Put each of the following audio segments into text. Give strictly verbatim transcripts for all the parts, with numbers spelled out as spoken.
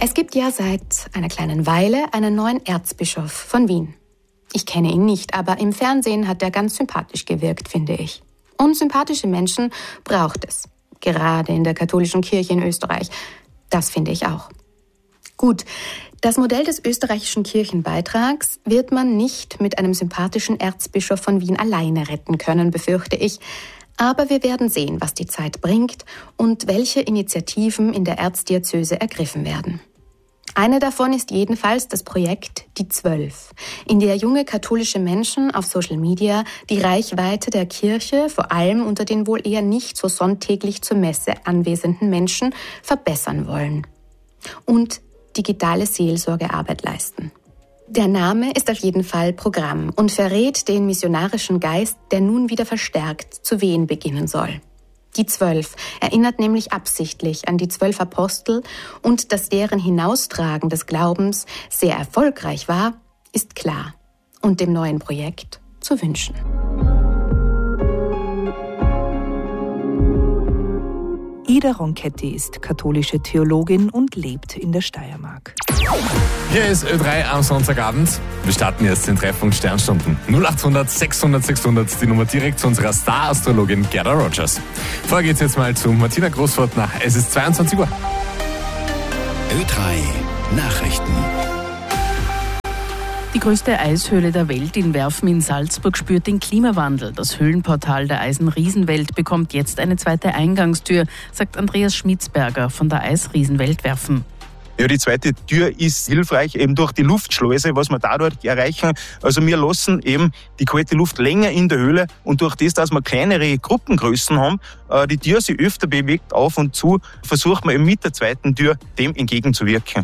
Es gibt ja seit einer kleinen Weile einen neuen Erzbischof von Wien. Ich kenne ihn nicht, aber im Fernsehen hat er ganz sympathisch gewirkt, finde ich. Und sympathische Menschen braucht es. Gerade in der katholischen Kirche in Österreich. Das finde ich auch. Gut, das Modell des österreichischen Kirchenbeitrags wird man nicht mit einem sympathischen Erzbischof von Wien alleine retten können, befürchte ich. Aber wir werden sehen, was die Zeit bringt und welche Initiativen in der Erzdiözese ergriffen werden. Eine davon ist jedenfalls das Projekt Die Zwölf, in der junge katholische Menschen auf Social Media die Reichweite der Kirche, vor allem unter den wohl eher nicht so sonntäglich zur Messe anwesenden Menschen, verbessern wollen und digitale Seelsorgearbeit leisten. Der Name ist auf jeden Fall Programm und verrät den missionarischen Geist, der nun wieder verstärkt zu wehen beginnen soll. Die Zwölf erinnert nämlich absichtlich an die zwölf Apostel und dass deren Hinaustragen des Glaubens sehr erfolgreich war, ist klar und dem neuen Projekt zu wünschen. Ida Ronchetti ist katholische Theologin und lebt in der Steiermark. Hier ist Ö drei am Sonntagabend. Wir starten jetzt den Treffpunkt Sternstunden. null achthundert sechshundert sechshundert, die Nummer direkt zu unserer Star-Astrologin Gerda Rogers. Vorher geht's jetzt mal zu Martina Großfurt nach. Es ist zweiundzwanzig Uhr. Ö drei Nachrichten. Die größte Eishöhle der Welt in Werfen in Salzburg spürt den Klimawandel. Das Höhlenportal der Eisriesenwelt bekommt jetzt eine zweite Eingangstür, sagt Andreas Schmitzberger von der Eisriesenwelt Werfen. Ja, die zweite Tür ist hilfreich eben durch die Luftschleuse, was wir dadurch erreichen. Also wir lassen eben die kalte Luft länger in der Höhle und durch das, dass wir kleinere Gruppengrößen haben, die Tür sich öfter bewegt auf und zu, versucht man eben mit der zweiten Tür dem entgegenzuwirken.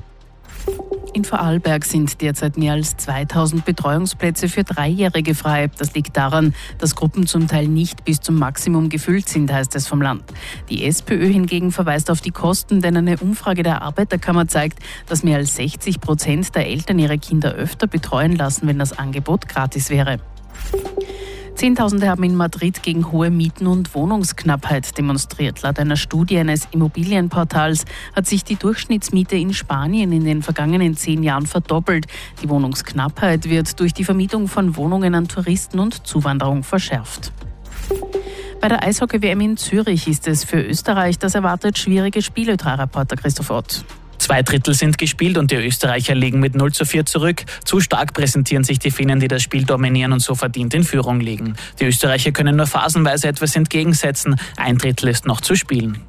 In Vorarlberg sind derzeit mehr als zweitausend Betreuungsplätze für Dreijährige frei. Das liegt daran, dass Gruppen zum Teil nicht bis zum Maximum gefüllt sind, heißt es vom Land. Die SPÖ hingegen verweist auf die Kosten, denn eine Umfrage der Arbeiterkammer zeigt, dass mehr als sechzig Prozent der Eltern ihre Kinder öfter betreuen lassen, wenn das Angebot gratis wäre. Zehntausende haben in Madrid gegen hohe Mieten und Wohnungsknappheit demonstriert. Laut einer Studie eines Immobilienportals hat sich die Durchschnittsmiete in Spanien in den vergangenen zehn Jahren verdoppelt. Die Wohnungsknappheit wird durch die Vermietung von Wohnungen an Touristen und Zuwanderung verschärft. Bei der Eishockey-W M in Zürich ist es für Österreich das erwartet schwierige Spiel, Ö drei Reporter Christoph Ott. Zwei Drittel sind gespielt und die Österreicher liegen mit null zu vier zurück. Zu stark präsentieren sich die Finnen, die das Spiel dominieren und so verdient in Führung liegen. Die Österreicher können nur phasenweise etwas entgegensetzen. Ein Drittel ist noch zu spielen.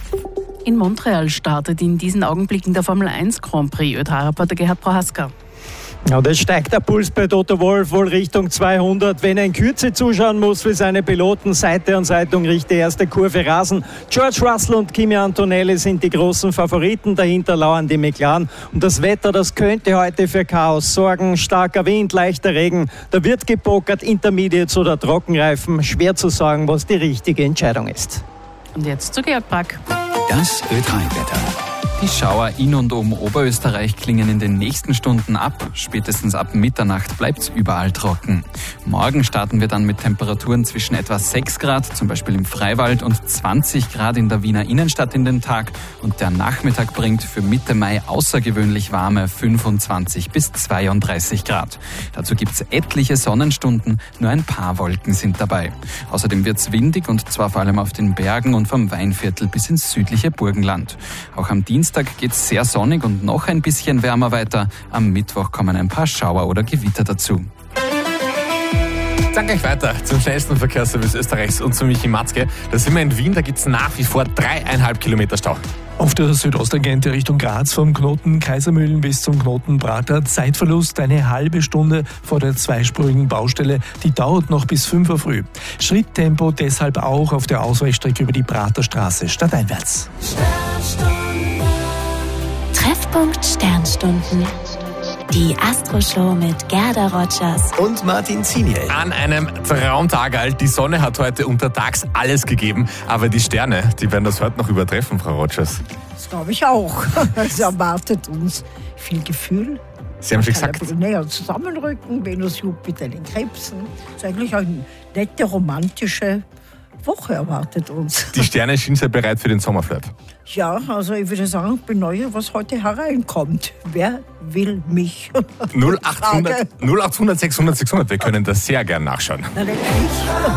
In Montreal startet in diesen Augenblicken der Formel eins Grand Prix. Ö drei Reporter Gerhard Prohaska. Ja, das steigt der Puls bei Toto Wolff wohl Richtung zweihundert. Wenn er in Kürze zuschauen muss für seine Piloten, Seite an Seite riecht die erste Kurve Rasen. George Russell und Kimi Antonelli sind die großen Favoriten. Dahinter lauern die McLaren. Und das Wetter, das könnte heute für Chaos sorgen. Starker Wind, leichter Regen. Da wird gepokert, Intermediates oder Trockenreifen. Schwer zu sagen, was die richtige Entscheidung ist. Und jetzt zu Georg Brack. Das Ö drei Wetter. Die Schauer in und um Oberösterreich klingen in den nächsten Stunden ab. Spätestens ab Mitternacht bleibt's überall trocken. Morgen starten wir dann mit Temperaturen zwischen etwa sechs Grad, zum Beispiel im Freiwald, und zwanzig Grad in der Wiener Innenstadt in den Tag. Und der Nachmittag bringt für Mitte Mai außergewöhnlich warme fünfundzwanzig bis zweiunddreißig Grad. Dazu gibt's etliche Sonnenstunden, nur ein paar Wolken sind dabei. Außerdem wird's windig und zwar vor allem auf den Bergen und vom Weinviertel bis ins südliche Burgenland. Auch am Dienstag Dienstag geht es sehr sonnig und noch ein bisschen wärmer weiter. Am Mittwoch kommen ein paar Schauer oder Gewitter dazu. Dann gleich weiter zum schnellsten Verkehrsservice Österreichs und zu Michi Matzke. Da sind wir in Wien, da gibt es nach wie vor dreieinhalb Kilometer Stau. Auf der Südostagente Richtung Graz vom Knoten Kaisermühlen bis zum Knoten Prater. Zeitverlust eine halbe Stunde vor der zweispurigen Baustelle. Die dauert noch bis fünf Uhr früh. Schritttempo deshalb auch auf der Ausweichstrecke über die Praterstraße stadteinwärts. Treffpunkt Sternstunden. Die Astro-Show mit Gerda Rogers und Martin Ziniel. An einem Traumtag alt. Die Sonne hat heute untertags alles gegeben. Aber die Sterne, die werden das heute noch übertreffen, Frau Rogers. Das glaube ich auch. Es erwartet uns viel Gefühl. Sie haben schon gesagt. Ein bisschen näher zusammenrücken, Venus, Jupiter in den Krebsen. Das ist eigentlich eine nette, romantische Woche erwartet uns. Die Sterne sind ja bereit für den Sommerflirt. Ja, also ich würde sagen, ich bin neugierig, was heute hereinkommt. Wer will mich? null achthundert, null achthundert, sechshundert, sechshundert. Wir können das sehr gern nachschauen. Na, nicht ich.